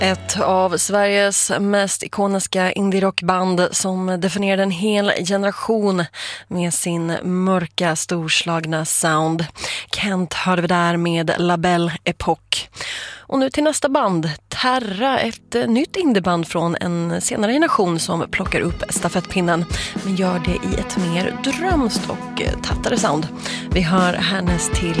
Ett av Sveriges mest ikoniska indie-rockband som definierade en hel generation med sin mörka, storslagna sound. Kent hörde vi där med La Belle Époque. Och nu till nästa band, Terra, ett nytt indieband från en senare generation som plockar upp stafettpinnen, men gör det i ett mer drömskt och tattare sound. Vi hör härnäst till